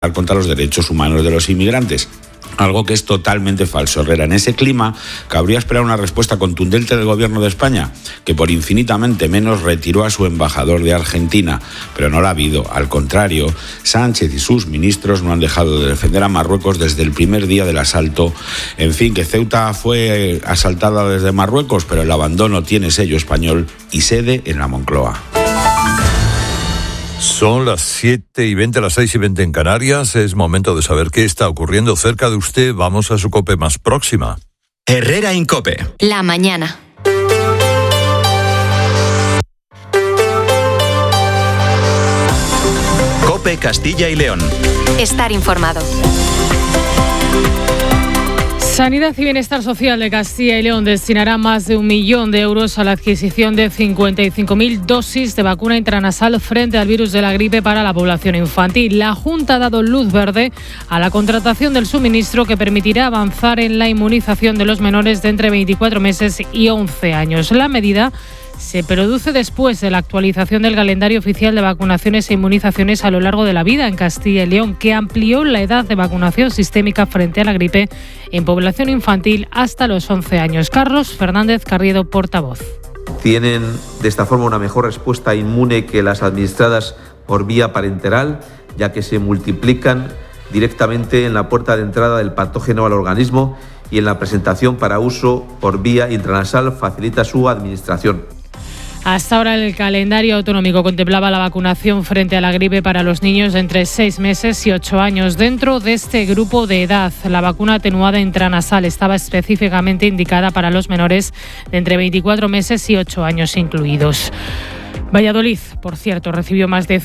contra los derechos humanos de los inmigrantes. Algo que es totalmente falso, Herrera. En ese clima, cabría esperar una respuesta contundente del Gobierno de España, que por infinitamente menos retiró a su embajador de Argentina, pero no la ha habido. Al contrario, Sánchez y sus ministros no han dejado de defender a Marruecos desde el primer día del asalto. En fin, que Ceuta fue asaltada desde Marruecos, pero el abandono tiene sello español y sede en la Moncloa. Son las 7:20, las 6:20 en Canarias. Es momento de saber qué está ocurriendo cerca de usted. Vamos a su COPE más próxima. Herrera en COPE. La mañana. COPE Castilla y León. Estar informado. Sanidad y Bienestar Social de Castilla y León destinará más de 1 millón de euros a la adquisición de 55.000 dosis de vacuna intranasal frente al virus de la gripe para la población infantil. La Junta ha dado luz verde a la contratación del suministro que permitirá avanzar en la inmunización de los menores de entre 24 meses y 11 años. La medida se produce después de la actualización del calendario oficial de vacunaciones e inmunizaciones a lo largo de la vida en Castilla y León, que amplió la edad de vacunación sistémica frente a la gripe en población infantil hasta los 11 años. Carlos Fernández Carriedo, portavoz. Tienen de esta forma una mejor respuesta inmune que las administradas por vía parenteral, ya que se multiplican directamente en la puerta de entrada del patógeno al organismo y en la presentación para uso por vía intranasal facilita su administración. Hasta ahora el calendario autonómico contemplaba la vacunación frente a la gripe para los niños de entre 6 meses y 8 años. Dentro de este grupo de edad, la vacuna atenuada intranasal estaba específicamente indicada para los menores de entre 24 meses y 8 años incluidos. Valladolid, por cierto, recibió más de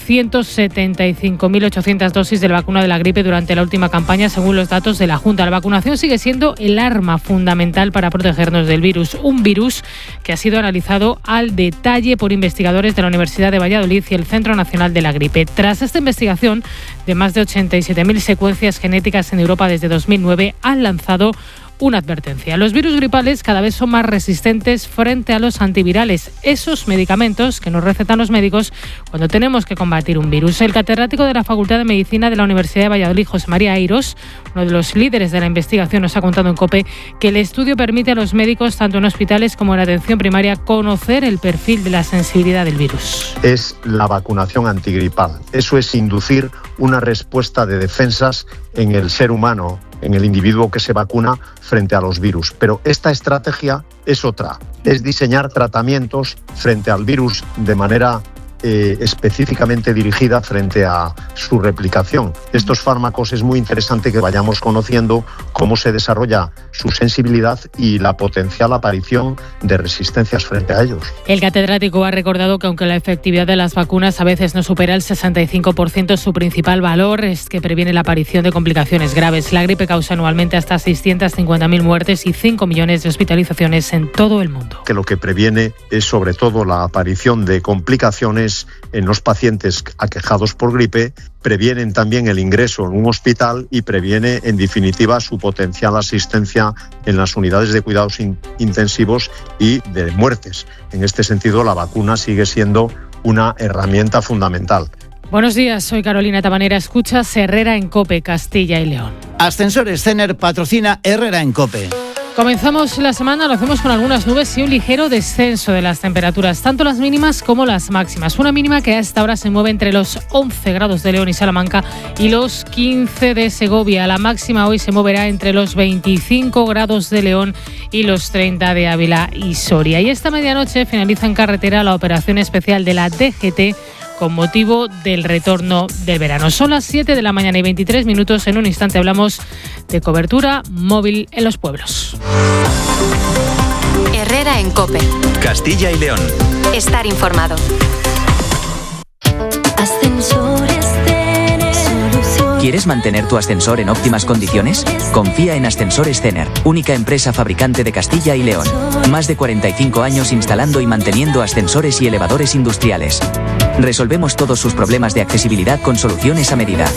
175.800 dosis de la vacuna de la gripe durante la última campaña, según los datos de la Junta. La vacunación sigue siendo el arma fundamental para protegernos del virus. Un virus que ha sido analizado al detalle por investigadores de la Universidad de Valladolid y el Centro Nacional de la Gripe. Tras esta investigación de más de 87.000 secuencias genéticas en Europa desde 2009, han lanzado una advertencia. Los virus gripales cada vez son más resistentes frente a los antivirales, esos medicamentos que nos recetan los médicos cuando tenemos que combatir un virus. El catedrático de la Facultad de Medicina de la Universidad de Valladolid, José María Airos, uno de los líderes de la investigación, nos ha contado en COPE que el estudio permite a los médicos, tanto en hospitales como en atención primaria, conocer el perfil de la sensibilidad del virus. Es la vacunación antigripal. Eso es inducir una respuesta de defensas en el ser humano, en el individuo que se vacuna frente a los virus. Pero esta estrategia es otra, es diseñar tratamientos frente al virus de manera específicamente dirigida frente a su replicación. Estos fármacos es muy interesante que vayamos conociendo cómo se desarrolla su sensibilidad y la potencial aparición de resistencias frente a ellos. El catedrático ha recordado que aunque la efectividad de las vacunas a veces no supera el 65%, su principal valor es que previene la aparición de complicaciones graves. La gripe causa anualmente hasta 650.000 muertes y 5 millones de hospitalizaciones en todo el mundo. Que lo que previene es sobre todo la aparición de complicaciones en los pacientes aquejados por gripe, previenen también el ingreso en un hospital y previene, en definitiva, su potencial asistencia en las unidades de cuidados intensivos y de muertes. En este sentido, la vacuna sigue siendo una herramienta fundamental. Buenos días, soy Carolina Tabanera. Escuchas Herrera en COPE, Castilla y León. Ascensores Cener patrocina Herrera en COPE. Comenzamos la semana, lo hacemos con algunas nubes y un ligero descenso de las temperaturas, tanto las mínimas como las máximas. Una mínima que a esta hora se mueve entre los 11 grados de León y Salamanca y los 15 de Segovia. La máxima hoy se moverá entre los 25 grados de León y los 30 de Ávila y Soria. Y esta medianoche finaliza en carretera la operación especial de la DGT con motivo del retorno del verano. Son las 7 de la mañana y 23 minutos. En un instante hablamos de cobertura móvil en los pueblos. Herrera en COPE. Castilla y León. Estar informado. Ascensores Cener. ¿Quieres mantener tu ascensor en óptimas condiciones? Confía en Ascensores Cener, única empresa fabricante de Castilla y León. Más de 45 años instalando y manteniendo ascensores y elevadores industriales. Resolvemos todos sus problemas de accesibilidad con soluciones a medida.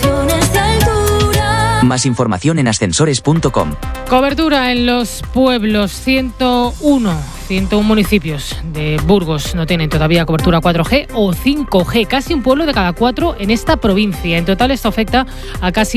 Más información en ascensores.com. Cobertura en los pueblos. 101 municipios de Burgos no tienen todavía cobertura 4G o 5G. Casi un pueblo de cada 4 en esta provincia. En total esto afecta a casi